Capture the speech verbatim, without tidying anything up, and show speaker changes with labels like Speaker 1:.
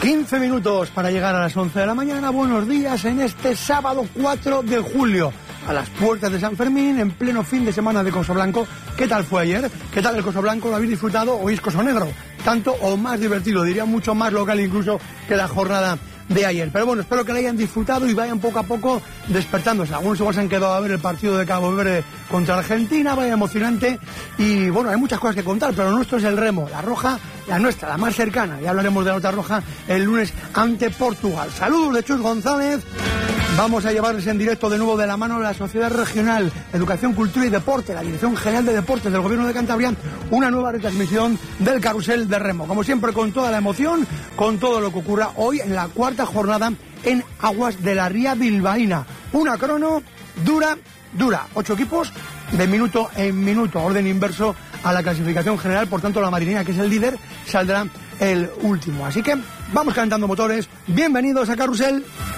Speaker 1: quince minutos para llegar a las once de la mañana. Buenos días en este sábado cuatro de julio. A las puertas de San Fermín, en pleno fin de semana de Coso Blanco. ¿Qué tal fue ayer? ¿Qué tal el Coso Blanco? ¿Lo habéis disfrutado? ¿O es Coso Negro? Tanto o más divertido, diría mucho más local incluso que la jornada de ayer. Pero bueno, espero que la hayan disfrutado y vayan poco a poco despertándose. Algunos igual se han quedado a ver el partido de Cabo Verde contra Argentina, vaya emocionante. Y bueno, hay muchas cosas que contar, pero lo nuestro es el remo, la roja, la nuestra, la más cercana. Ya hablaremos de la otra roja el lunes ante Portugal. Saludos de Chus González. Vamos a llevarles en directo de nuevo de la mano de la Sociedad Regional Educación, Cultura y Deporte, la Dirección General de Deportes del Gobierno de Cantabria, una nueva retransmisión del Carrusel de Remo. Como siempre, con toda la emoción, con todo lo que ocurra hoy en la cuarta jornada en aguas de la Ría Bilbaína. Una crono dura, dura. Ocho equipos de minuto en minuto, orden inverso a la clasificación general. Por tanto, la Marinera, que es el líder, saldrá el último. Así que vamos calentando motores. Bienvenidos a Carrusel.